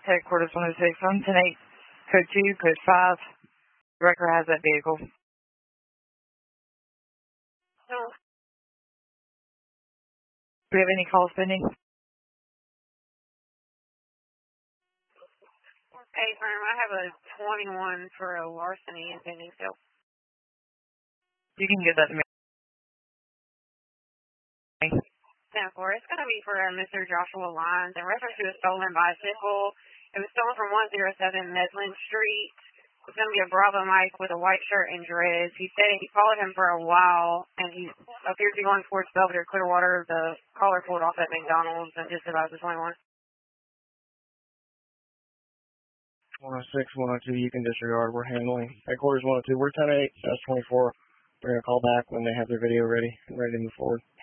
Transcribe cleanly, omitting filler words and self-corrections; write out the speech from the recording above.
Headquarters 106, 110-8, code 2, code 5. Wrecker has that vehicle. No. Do we have any calls pending? Hey, firm, I have a 21 for a larceny in pending still. You can give that to me. 10-4. It's going to be for Mr. Joshua Lyons in reference to a stolen bicycle. It was stolen from 107 Medland Street. It's going to be a Bravo Mike with a white shirt and dreads. He said he followed him for a while, and he appears to be going towards Belvedere, Clearwater. The caller pulled off at McDonald's and just about the 21. 106, 102, you can disregard. We're handling. Headquarters 102, we're 10-8, that's 24. They're going to call back when they have their video ready and ready to move forward.